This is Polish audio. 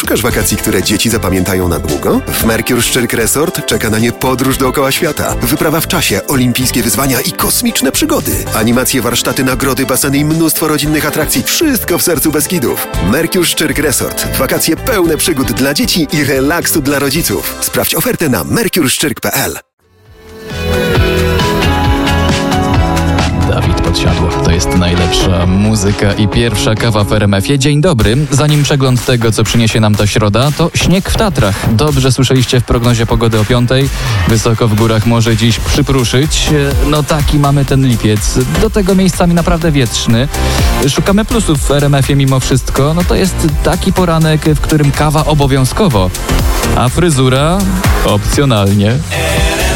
Szukasz wakacji, które dzieci zapamiętają na długo? W Mercure Szczyrk Resort czeka na nie podróż dookoła świata, wyprawa w czasie, olimpijskie wyzwania i kosmiczne przygody. Animacje, warsztaty, nagrody, baseny i mnóstwo rodzinnych atrakcji. Wszystko w sercu Beskidów. Mercure Szczyrk Resort. Wakacje pełne przygód dla dzieci i relaksu dla rodziców. Sprawdź ofertę na mercureszczyrk.pl. Dawid Podsiadło. To jest najlepsza muzyka i pierwsza kawa w RMF-ie. Dzień dobry. Zanim przegląd tego, co przyniesie nam ta środa, to śnieg w Tatrach. Dobrze słyszeliście w prognozie pogody o 5:00. Wysoko w górach może dziś przypruszyć. No taki mamy ten lipiec. Do tego miejscami naprawdę wietrzny. Szukamy plusów w RMF-ie mimo wszystko. No to jest taki poranek, w którym kawa obowiązkowo, a fryzura opcjonalnie.